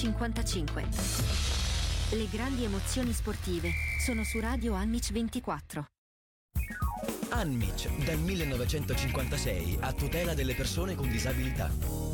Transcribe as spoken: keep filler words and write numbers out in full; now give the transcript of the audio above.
cinquantacinque. Le grandi emozioni sportive sono su Radio Anmic ventiquattro. Anmic, dal millenovecentocinquantasei, a tutela delle persone con disabilità.